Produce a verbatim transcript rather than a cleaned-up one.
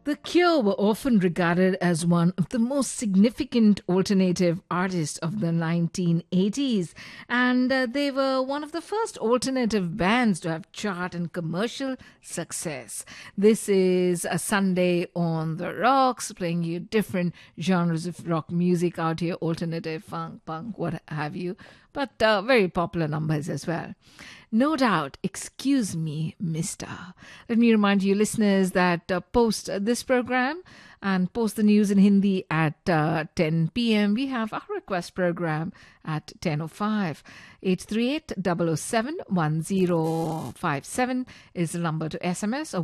The Cure were often regarded as one of the most significant alternative artists of the nineteen eighties, and uh, they were one of the first alternative bands to have chart and commercial success. This is a Sunday on the Rocks, playing you different genres of rock music out here, alternative, funk, punk, what have you, but uh, very popular numbers as well. No doubt, excuse me, mister. Let me remind you, listeners, that uh, post this program and post the news in Hindi at uh, ten p.m. We have our request program at ten oh five. eight three eight, zero zero seven, one zero five seven is the number to S M S, or